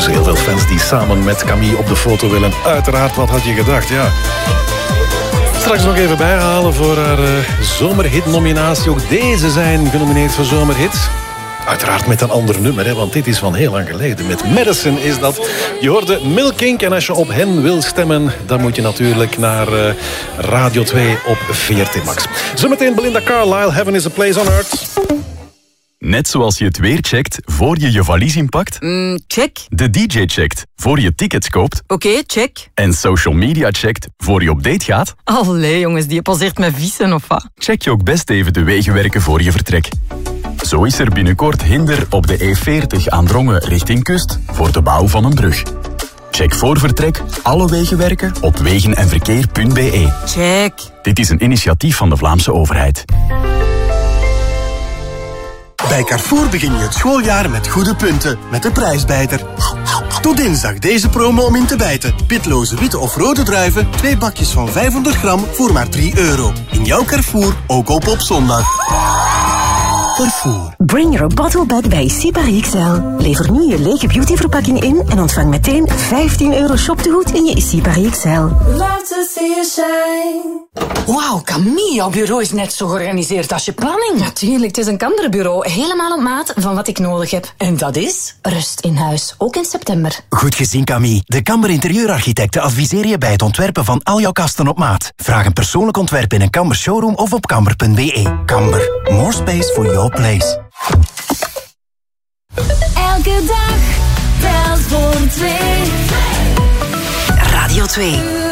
heel veel fans die samen met Camille op de foto willen. Uiteraard, wat had je gedacht, ja. Straks nog even bijhalen voor haar zomerhit-nominatie. Ook deze zijn genomineerd voor zomerhit. Uiteraard met een ander nummer, hè, want dit is van heel lang geleden. Met Madison is dat. Je hoorde Milk Inc. En als je op hen wil stemmen, dan moet je natuurlijk naar Radio 2 op VRT Max. Zometeen Belinda Carlisle, Heaven is a Place on Earth. Net zoals je het weer checkt voor je je valies inpakt. Check. De DJ checkt voor je tickets koopt. Oké, check. En social media checkt voor je op date gaat. Allee jongens, die passeert met vissen of wat? Check je ook best even de wegenwerken voor je vertrek. Zo is er binnenkort hinder op de E40 aan Drongen richting kust voor de bouw van een brug. Check voor vertrek alle wegenwerken op wegenenverkeer.be. Check. Dit is een initiatief van de Vlaamse overheid. Bij Carrefour begin je het schooljaar met goede punten, met de prijsbijter. Tot dinsdag deze promo om in te bijten. Pitloze witte of rode druiven, 2 bakjes van 500 gram voor maar €3. In jouw Carrefour, ook op zondag. Carrefour. Bring your bottle back bij Sipari XL. Lever nu je lege beautyverpakking in en ontvang meteen €15 shoptegoed in je Sipari XL. Love to see you shine. Wauw, Camille, jouw bureau is net zo georganiseerd als je planning. Natuurlijk, het is een Kanderbureau. Helemaal op maat van wat ik nodig heb. En dat is? Rust in huis, ook in september. Goed gezien, Camille. De Kamber Interieurarchitecten adviseren je bij het ontwerpen van al jouw kasten op maat. Vraag een persoonlijk ontwerp in een Kamber showroom of op kamber.be. Kamber, more space for your place. Elke dag telt voor 2. Radio 2.